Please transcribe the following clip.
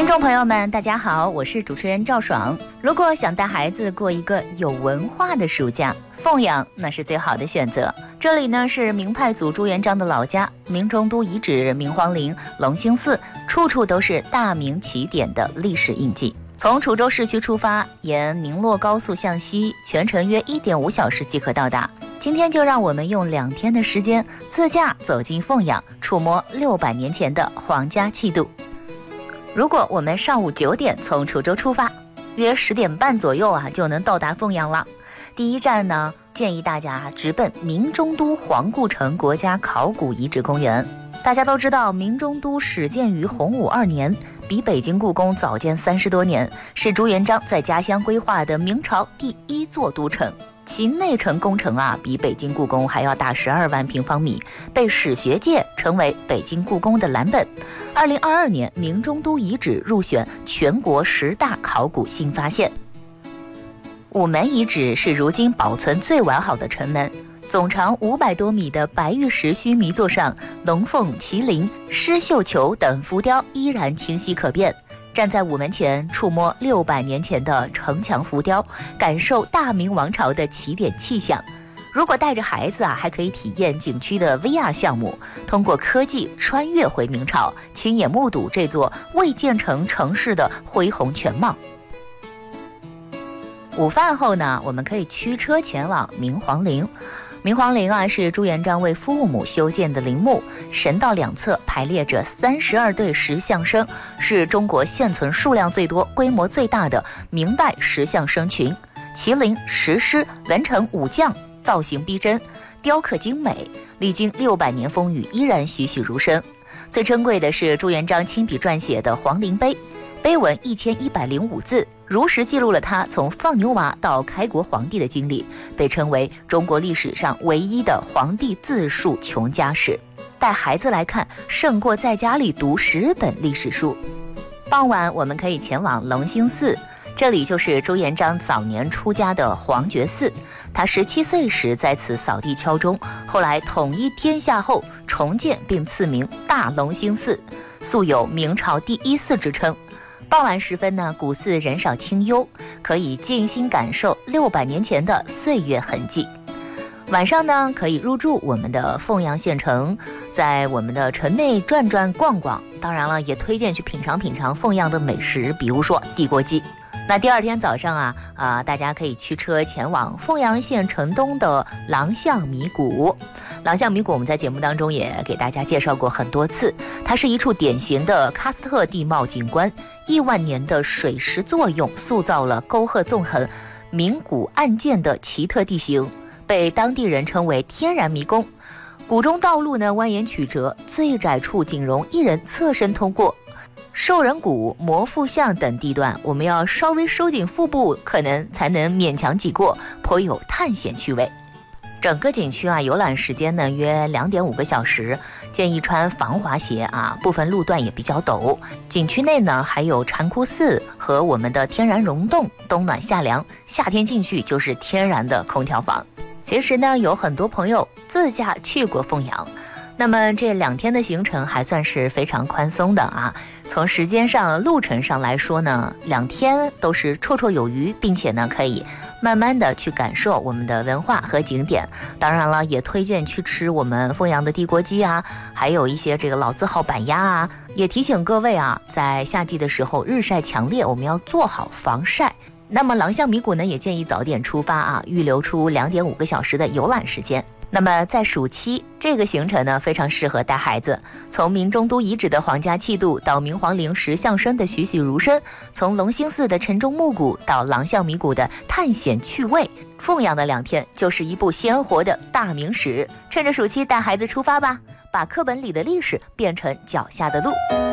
听众朋友们，大家好，我是主持人赵爽。如果想带孩子过一个有文化的暑假，凤阳那是最好的选择。这里呢是明太祖朱元璋的老家，明中都遗址、明皇陵、隆兴寺，处处都是大明起点的历史印记。从滁州市区出发，沿明洛高速向西，全程约1.5小时即可到达。今天就让我们用2天的时间自驾走进凤阳，触摸600年前的皇家气度。如果我们上午9点从滁州出发，约10点半左右就能到达凤阳了。第一站呢，建议大家直奔明中都皇固城国家考古遗址公园。大家都知道，明中都始建于洪武2年，比北京故宫早建30多年，是朱元璋在家乡规划的明朝第1座都城。其内城工程比北京故宫还要大12万平方米，被史学界称为北京故宫的蓝本。2022年，明中都遗址入选全国10大考古新发现。午门遗址是如今保存最完好的城门，总长500多米的白玉石须弥座上，龙凤、麒麟、狮绣球等浮雕依然清晰可辨。站在午门前，触摸600年前的城墙浮雕，感受大明王朝的起点气象。如果带着孩子还可以体验景区的 VR 项目，通过科技穿越回明朝，亲眼目睹这座未建成城市的恢宏全貌。午饭后呢，我们可以驱车前往明皇陵。明皇陵是朱元璋为父母修建的陵墓，神道两侧排列着32对石像生，是中国现存数量最多、规模最大的明代石像生群。麒麟、石狮、文臣武将造型逼真，雕刻精美，历经600年风雨依然栩栩如生。最珍贵的是朱元璋亲笔撰写的皇陵碑，碑文1105字，如实记录了他从放牛娃到开国皇帝的经历，被称为中国历史上唯一的皇帝自述穷家史。带孩子来看，胜过在家里读10本历史书。傍晚我们可以前往隆兴寺，这里就是朱元璋早年出家的皇觉寺。他17岁时在此扫地敲钟，后来统一天下后重建并赐名大隆兴寺，素有明朝第1寺之称。傍晚时分呢，古寺人少清幽，可以静心感受600年前的岁月痕迹。晚上呢，可以入住我们的凤阳县城，在我们的城内转转逛逛。当然了，也推荐去品尝品尝凤阳的美食，比如说地锅鸡。那第2天早上大家可以驱车前往凤阳县城东的郎相米谷。郎相米谷我们在节目当中也给大家介绍过很多次，它是一处典型的喀斯特地貌景观，亿万年的水蚀作用塑造了沟壑纵横、明谷暗涧的奇特地形，被当地人称为天然迷宫。谷中道路呢蜿蜒曲折，最窄处仅容1人侧身通过。兽人谷、魔腹巷等地段，我们要稍微收紧腹部，可能才能勉强挤过，颇有探险趣味。整个景区游览时间呢约2.5个小时，建议穿防滑鞋部分路段也比较陡。景区内呢还有禅窟寺和我们的天然溶洞，冬暖夏凉，夏天进去就是天然的空调房。其实呢，有很多朋友自驾去过凤阳，那么这2天的行程还算是非常宽松的从时间上、路程上来说呢，2天都是绰绰有余，并且呢可以慢慢的去感受我们的文化和景点。当然了，也推荐去吃我们凤阳的地锅鸡还有一些这个老字号板鸭也提醒各位在夏季的时候日晒强烈，我们要做好防晒。那么郎相米谷呢，也建议早点出发预留出2.5个小时的游览时间。那么在暑期，这个行程呢非常适合带孩子，从明中都遗址的皇家气度到明皇陵石像生的栩栩如生，从隆兴寺的晨钟暮鼓到郎相米谷的探险趣味，凤阳的2天就是一部鲜活的大明史。趁着暑期带孩子出发吧，把课本里的历史变成脚下的路。